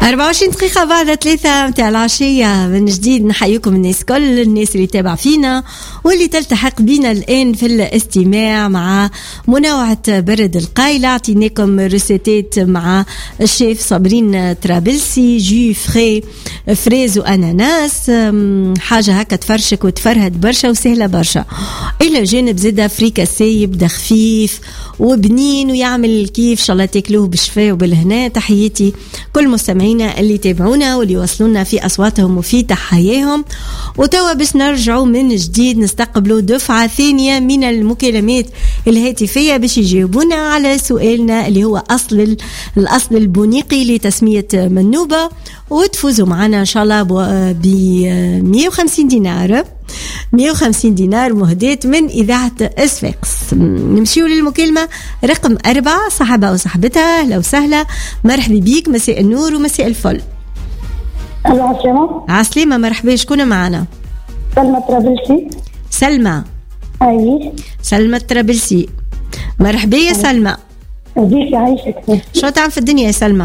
24 دقيقة بعد 3 متاع العشية من جديد. نحييكم الناس كل الناس اللي تابع فينا واللي تلتحق بينا الآن في الاستماع مع منوعة برد القايلة. اعطيناكم ريسيتات مع الشيف صابرين طرابلسي، جو فري فريز وأناناس، حاجة هكا تفرشك وتفرهد برشا وسهلة برشا. إلى جانب زادة فريكاسي يبدأ خفيف وبنين ويعمل كيف شاء الله تاكلوه بالشفاء وبالهنا. تحياتي كل مستمعينا اللي تابعونا واللي وصلونا في أصواتهم وفي تحياهم. وتوا باش نرجعوا من جديد نستقبلوا دفعة ثانية من المكالمات الهاتفية باش يجاوبونا على سؤالنا اللي هو الأصل البونيقي لتسمية منوبة، وتفوزوا معنا إن شاء الله ب 150 دينار 150 دينار مهداة من إذاعة إسفاقس. نمشيو للمكالمة رقم 4. صاحبها وصاحبتها لو سهلة، مرحبا بيك، مساء النور ومساء الفل. ألو عسلامة. عسلامة، مرحبا، شكون معنا؟ سلمى طرابلسي. سلمى. أي سلمى طرابلسي، مرحبا يا سلمى. بيك عايشك. شو تعمل في الدنيا يا سلمى؟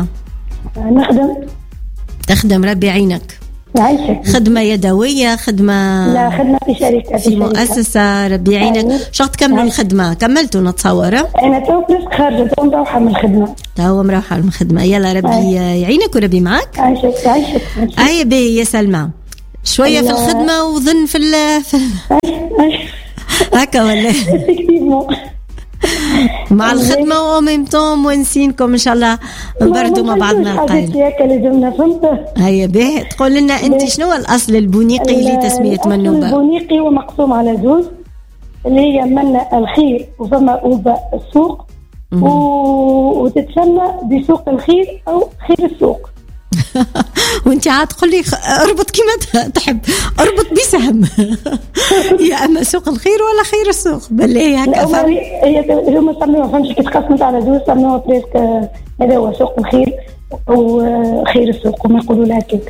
تخدم ربي يعينك. عايشك. خدمة يدوية، خدمة؟ لا، خدمة في شركة، في مؤسسة، ربي يعينك. شو تكملوا الخدمة؟ كملتوا نتصور؟ أنا تو بس خارجة، تو مروحة من الخدمة. تو مروحة من الخدمة، يلا ربي يعينك وربي معك. عايشك. أي بي يا سلمى، شوية في الخدمة وظن في هكا ولا مع الخدمة وميمتوم ونسينكم إن شاء الله نبردوا مع بعضنا القايل. هيا به تقول لنا أنت شنو الأصل البونيقي لتسمية منوبة؟ البونيقي ومقسوم على زوز، اللي هي من الخير وفما السوق وتتسمى بسوق الخير أو خير السوق. وانت عاد تقول لي اربط كيما تحب، اربط بسهم. يا اما سوق الخير ولا خير السوق، بالله هكا هم سموها فهمتش كي تقسمت على زوج سموها بريسك. هذا هو سوق الخير وخير السوق وما يقولوا لها كيك.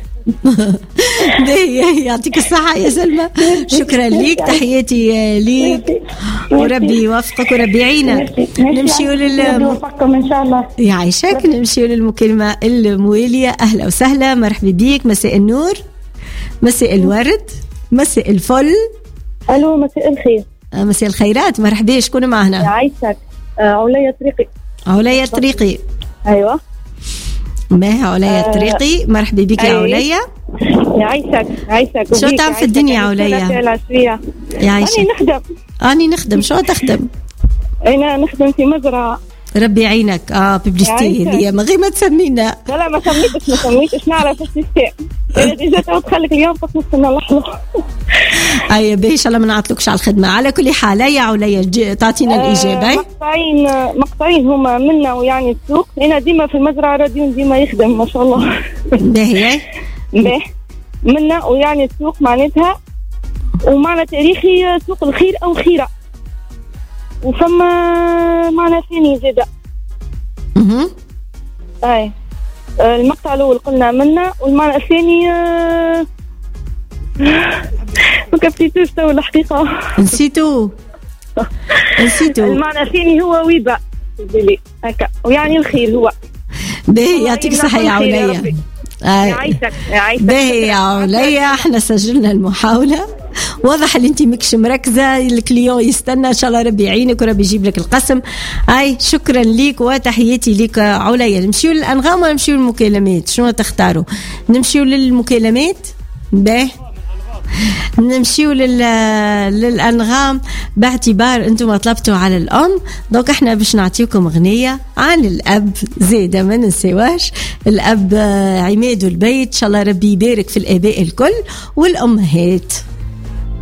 يعطيك الصحة يا سلمى، شكرا ليك، تحياتي ليك وربي يوفقك وربي يعينك. نمشيو يوفقكم إن شاء الله. يعيشك. نمشيو للمكالمة الموالية. أهلا وسهلا، مرحبا بيك، مساء النور، مساء الورد، مساء الفل. ألو، مساء الخير. مساء الخيرات، مرحبا، شكون معنا؟ يعيشك. عليا طريقي. عليا طريقي. أيوة. ما عليا طريقي، مرحبا بك يا عليا. يعيشك. شو تعمل في الدنيا يا عليا؟ يعيشك. أني نخدم. شو تخدم؟ أنا نخدم في مزرعة. ربي يعينك. ببليستي هي ما غير ما تسمينا. لا ما سميتش نعرف السيستم. أنا ديجا تخليك اليوم بس نستنى اللحظة. أي بيه، إن شاء الله ما نعطلكش على الخدمة. على كل حال يا عليا تعطينا الإجابة. مقطعين هما منا ويعني السوق. هنا ديما في المزرعة راديون ديما يخدم ما شاء الله. باهي منا ويعني السوق معناتها، ومعنى تاريخي سوق الخير أو خيرة، وفما معنى ثاني زيادة. أي المقطع الأول قلنا منا، والمعنى الثاني ما كفتيتوش تو الحقيقة، نسيتو. المعنى الثاني هو ويبا هكا، ويعني الخير هو. باهي يعطيك الصحة يا عليا. يعيشك. باهي يا عليا، احنا سجلنا المحاولة، واضح اللي انت مكش مركزة، الكليون يستنى. ان شاء الله ربي يعينك وربي يجيب لك القسم. شكرا ليك وتحياتي ليك عليا. نمشيو للأنغام ولا نمشيو للمكالمات؟ شنو تختاروا؟ نمشيو للمكالمات. باهي نمشيو للأنغام، باعتبار انتم طلبتوا على الأم، دوك احنا باش نعطيكم أغنية عن الأب زيادة ما ننسيواش. الأب عماد البيت، إن شاء الله ربي يبارك في الآباء الكل والأمهات.